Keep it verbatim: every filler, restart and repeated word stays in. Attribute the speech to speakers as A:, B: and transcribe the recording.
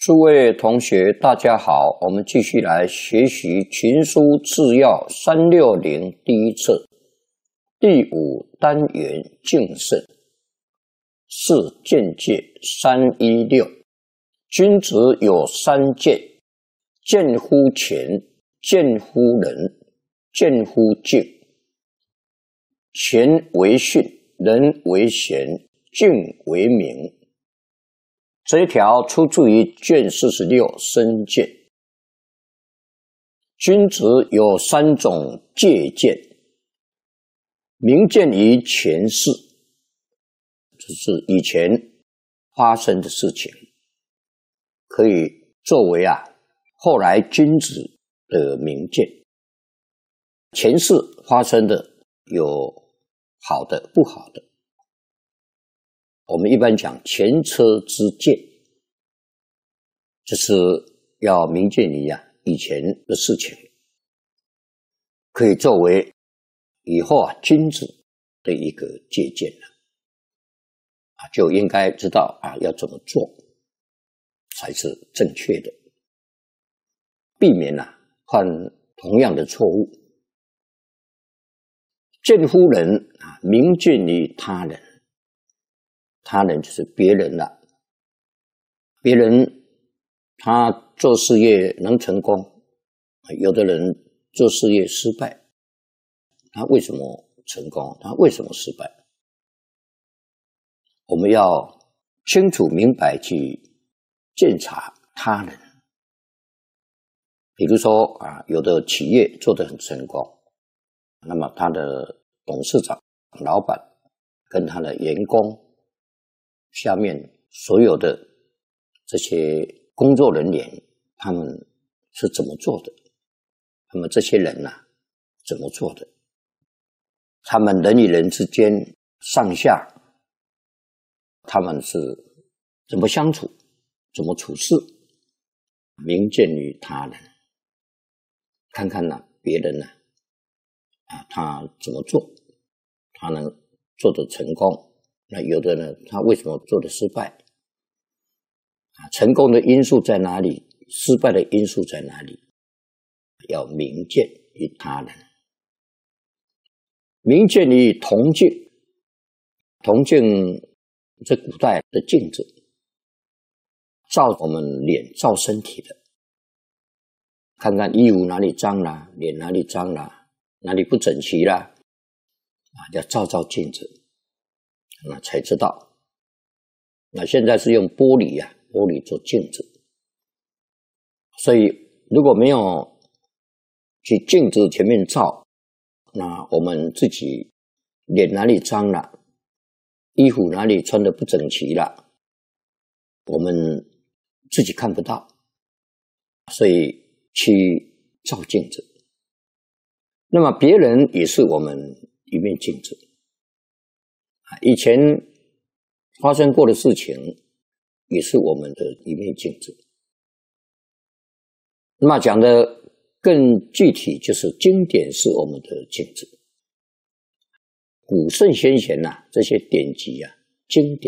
A: 诸位同学，大家好，我们继续来学习《群书治要》三六零第一册第五单元敬慎，是见解三一六。君子有三见：见乎前，见乎人，见乎敬。前为训，人为贤，敬为明。这一条出自于卷四十六身见。君子有三种戒见：明见于前事，这是以前发生的事情，可以作为啊后来君子的明见。前世发生的有好的不好的，我们一般讲前车之鉴，就是要明见于啊以前的事情，可以作为以后啊君子的一个借鉴了啊，就应该知道啊要怎么做才是正确的，避免啊犯同样的错误。见乎人啊，明见于他人。他人就是别人了，别人他做事业能成功，有的人做事业失败，他为什么成功？他为什么失败？我们要清楚明白去鉴察他人。比如说啊，有的企业做得很成功，那么他的董事长、老板跟他的员工下面所有的这些工作人员，他们是怎么做的？那么这些人啊，怎么做的？他们人与人之间上下，他们是怎么相处？怎么处事？明见于他人，看看呢、啊、别人呢 啊, 啊，他怎么做？他能做得成功？那有的呢，他为什么做得失败？啊，成功的因素在哪里？失败的因素在哪里？要明见于他人，明见于铜镜。铜镜这古代的镜子，照我们脸，照身体的，看看衣服哪里脏啦，脸哪里脏啦，哪里不整齐啦，啊，要照照镜子。那才知道。那现在是用玻璃啊，玻璃做镜子，所以如果没有去镜子前面照，那我们自己脸哪里脏了，衣服哪里穿得不整齐了，我们自己看不到，所以去照镜子。那么别人也是我们一面镜子。以前发生过的事情也是我们的一面镜子。那么讲的更具体，就是经典是我们的镜子。古圣先贤啊，这些典籍啊，经典